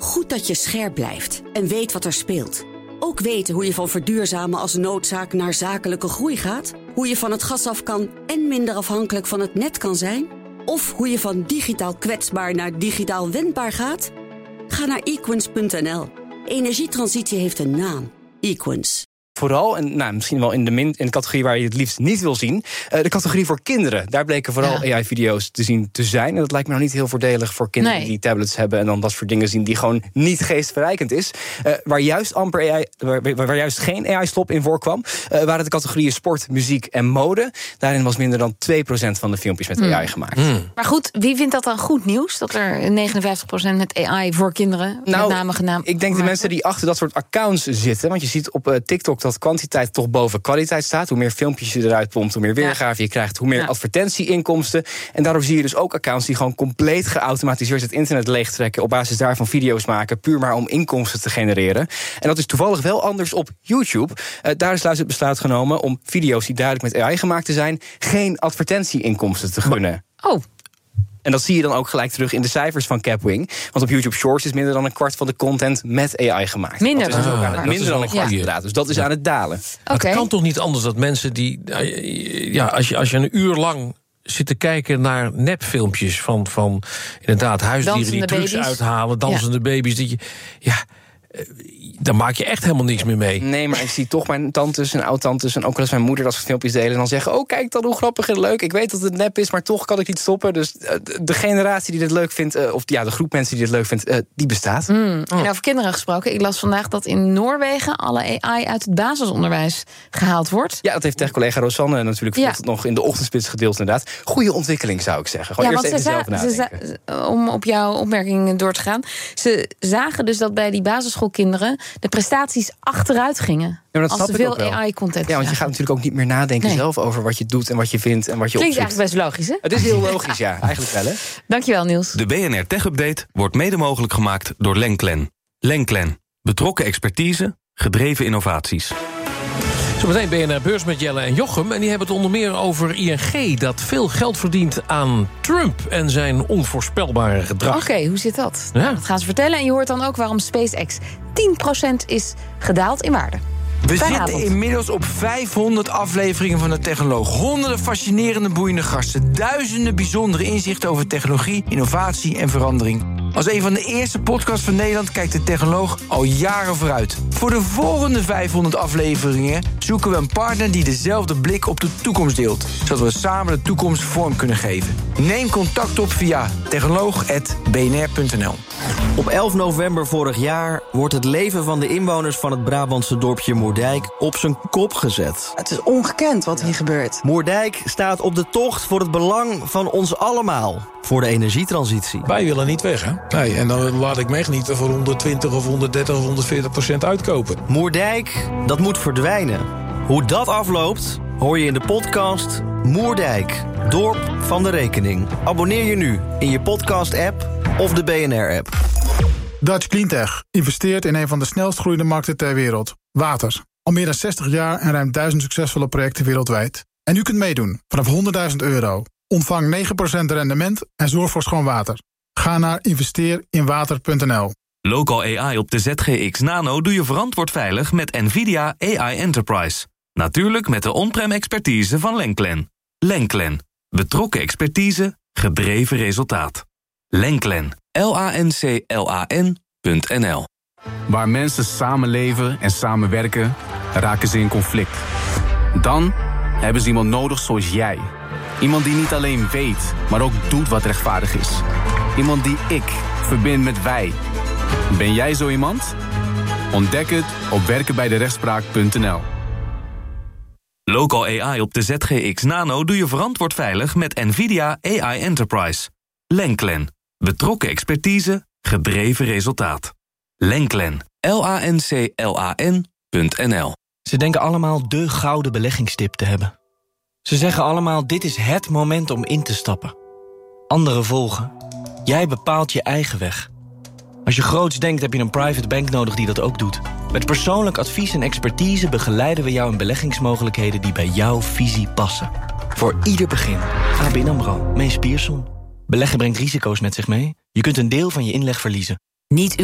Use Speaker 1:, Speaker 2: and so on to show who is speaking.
Speaker 1: Goed dat je scherp blijft en weet wat er speelt. Ook weten hoe je van verduurzamen als noodzaak naar zakelijke groei gaat. Hoe je van het gas af kan en minder afhankelijk van het net kan zijn. Of hoe je van digitaal kwetsbaar naar digitaal wendbaar gaat. Ga naar equins.nl. Energietransitie heeft een naam. Equins.
Speaker 2: Vooral, en misschien wel in de categorie waar je het liefst niet wil zien, de categorie voor kinderen. Daar bleken vooral AI-video's te zien te zijn. En dat lijkt me nou niet heel voordelig voor kinderen die tablets hebben en dan dat soort dingen zien die gewoon niet geestverrijkend is. Waar juist geen AI-slop in voorkwam, waren de categorieën sport, muziek en mode. Daarin was minder dan 2% van de filmpjes met AI gemaakt.
Speaker 3: Maar goed, wie vindt dat dan goed nieuws? Dat er 59% met AI voor kinderen met name genaamd.
Speaker 2: Ik denk de mensen die achter dat soort accounts zitten, want je ziet op TikTok dat kwantiteit toch boven kwaliteit staat. Hoe meer filmpjes je eruit pompt, hoe meer weergave je krijgt, hoe meer advertentieinkomsten. En daardoor zie je dus ook accounts die gewoon compleet geautomatiseerd het internet leegtrekken, op basis daarvan video's maken, puur maar om inkomsten te genereren. En dat is toevallig wel anders op YouTube. Daar is het besluit genomen om video's die duidelijk met AI gemaakt te zijn, geen advertentieinkomsten te gunnen. En dat zie je dan ook gelijk terug in de cijfers van Capwing. Want op YouTube Shorts is minder dan een kwart van de content met AI gemaakt.
Speaker 3: Minder
Speaker 2: dan een kwart inderdaad. Dus dat is aan het dalen.
Speaker 4: Het kan toch niet anders dat mensen die... als je een uur lang zit te kijken naar nepfilmpjes van inderdaad huisdieren
Speaker 3: dansende
Speaker 4: die trucs
Speaker 3: baby's
Speaker 4: uithalen, dansende baby's. Daar maak je echt helemaal niks meer mee.
Speaker 2: Nee, maar ik zie toch mijn tantes en oud-tantes en ook wel eens mijn moeder dat soort filmpjes delen en dan zeggen, oh, kijk dan hoe grappig en leuk. Ik weet dat het nep is, maar toch kan ik niet stoppen. Dus de generatie die dit leuk vindt, of de groep mensen die dit leuk vindt, die bestaat.
Speaker 3: En over kinderen gesproken, ik las vandaag dat in Noorwegen alle AI uit het basisonderwijs gehaald wordt.
Speaker 2: Ja, dat heeft tegen collega Rosanne natuurlijk vanochtend nog in de ochtendspits gedeeld inderdaad. Goede ontwikkeling zou ik zeggen. Gewoon eerst even zelf nadenken.
Speaker 3: Om op jouw opmerking door te gaan. Ze zagen dus dat bij die basisschoolkinderen de prestaties achteruit gingen.
Speaker 2: Ja, dat
Speaker 3: als er veel AI-content.
Speaker 2: Ja, want je gaat natuurlijk ook niet meer nadenken zelf over wat je doet en wat je vindt en wat je
Speaker 3: klinkt
Speaker 2: opzoekt.
Speaker 3: eigenlijk best logisch, hè?
Speaker 2: Het is heel logisch, ja. Eigenlijk wel, hè?
Speaker 3: Dankjewel, Niels.
Speaker 5: De BNR Tech Update wordt mede mogelijk gemaakt door Lenklen. Lenklen. Betrokken expertise, gedreven innovaties.
Speaker 4: Zometeen BNR Beurs met Jelle en Jochem. En die hebben het onder meer over ING, dat veel geld verdient aan Trump en zijn onvoorspelbare gedrag.
Speaker 3: Oké, hoe zit dat? Nou, dat gaan ze vertellen. En je hoort dan ook waarom SpaceX 10% is gedaald in waarde.
Speaker 6: We zitten inmiddels op 500 afleveringen van de Technoloog. Honderden fascinerende, boeiende gasten. Duizenden bijzondere inzichten over technologie, innovatie en verandering. Als een van de eerste podcasts van Nederland kijkt de Technoloog al jaren vooruit. Voor de volgende 500 afleveringen zoeken we een partner die dezelfde blik op de toekomst deelt. Zodat we samen de toekomst vorm kunnen geven. Neem contact op via technoloog@bnr.nl.
Speaker 7: Op 11 november vorig jaar wordt het leven van de inwoners van het Brabantse dorpje Moerdijk op zijn kop gezet.
Speaker 8: Het is ongekend wat hier gebeurt.
Speaker 7: Moerdijk staat op de tocht voor het belang van ons allemaal. Voor de energietransitie.
Speaker 9: Wij willen niet weg, hè? Nee, en dan laat ik me echt niet voor 120 of 130 of 140% uitkopen.
Speaker 7: Moerdijk, dat moet verdwijnen. Hoe dat afloopt, hoor je in de podcast Moerdijk, Dorp van de Rekening. Abonneer je nu in je podcast-app of de BNR-app.
Speaker 10: Dutch Cleantech investeert in een van de snelst groeiende markten ter wereld. Water. Al meer dan 60 jaar en ruim 1000 succesvolle projecten wereldwijd. En u kunt meedoen vanaf €100.000. Ontvang 9% rendement en zorg voor schoon water. Ga naar investeerinwater.nl.
Speaker 5: Local AI op de ZGX Nano doe je verantwoord veilig met NVIDIA AI Enterprise. Natuurlijk met de on-prem expertise van Lenklen. Lenklen. Betrokken expertise, gedreven resultaat. Lenklen. LANCLAN.nl.
Speaker 11: Waar mensen samenleven en samenwerken, raken ze in conflict. Dan hebben ze iemand nodig zoals jij. Iemand die niet alleen weet, maar ook doet wat rechtvaardig is. Iemand die ik verbind met wij. Ben jij zo iemand? Ontdek het op werkenbijderechtspraak.nl.
Speaker 5: Local AI op de ZGX Nano doe je verantwoord veilig met NVIDIA AI Enterprise. Lenklen. Betrokken expertise, gedreven resultaat. Lenklen. LANCLAN.nl.
Speaker 12: Ze denken allemaal de gouden beleggingstip te hebben. Ze zeggen allemaal, dit is het moment om in te stappen. Anderen volgen. Jij bepaalt je eigen weg. Als je groots denkt, heb je een private bank nodig die dat ook doet. Met persoonlijk advies en expertise begeleiden we jou in beleggingsmogelijkheden die bij jouw visie passen. Voor ieder begin. ABN AMRO. Mees Pierson. Beleggen brengt risico's met zich mee. Je kunt een deel van je inleg verliezen.
Speaker 13: Niet